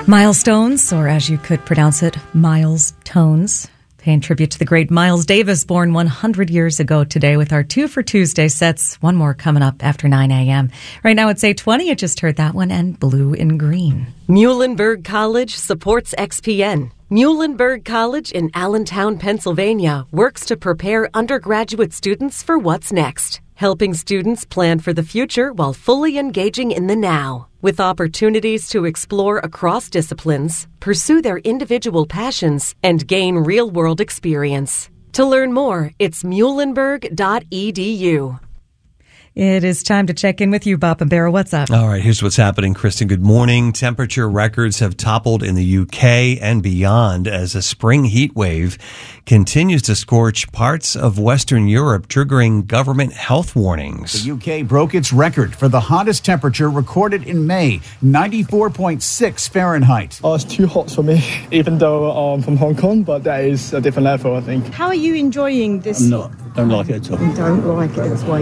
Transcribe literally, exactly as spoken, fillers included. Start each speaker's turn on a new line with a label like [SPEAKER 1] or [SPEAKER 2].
[SPEAKER 1] Milestones, or as you could pronounce it, Miles Tones, paying tribute to the great Miles Davis, born one hundred years ago today, with our Two for Tuesday sets. One more coming up after nine a.m. Right now it's eight twenty. You just heard that one, and Blue and Green.
[SPEAKER 2] Muhlenberg College supports X P N. Muhlenberg College in Allentown, Pennsylvania, works to prepare undergraduate students for what's next, helping students plan for the future while fully engaging in the now. With opportunities to explore across disciplines, pursue their individual passions, and gain real-world experience. To learn more, it's muhlenberg dot e d u.
[SPEAKER 1] It is time to check in with you, Bob and Barrow. What's up?
[SPEAKER 3] All right, here's what's happening, Kristen. Good morning. Temperature records have toppled in the U K and beyond as a spring heat wave continues to scorch parts of Western Europe, triggering government health warnings.
[SPEAKER 4] The U K broke its record for the hottest temperature recorded in May, ninety-four point six Fahrenheit.
[SPEAKER 5] Oh, it's too hot for me, even though I'm from Hong Kong, but that is a different level, I think.
[SPEAKER 6] How are you enjoying this?
[SPEAKER 7] I'm not. Don't like it at all.
[SPEAKER 6] You don't like it, that's why